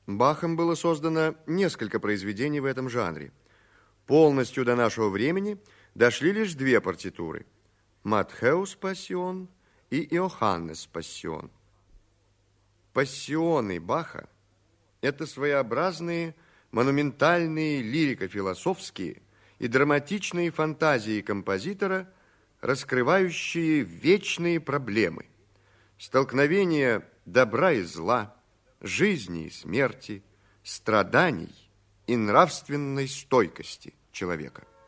Бахом было создано несколько произведений в этом жанре. Полностью до нашего времени дошли лишь две партитуры – Матхеус Пассион и Иоханнес Пассион. Пассионы Баха – это своеобразные, монументальные, лирико-философские и драматичные фантазии композитора, раскрывающие вечные проблемы, столкновения добра и зла, жизни и смерти, страданий и нравственной стойкости человека.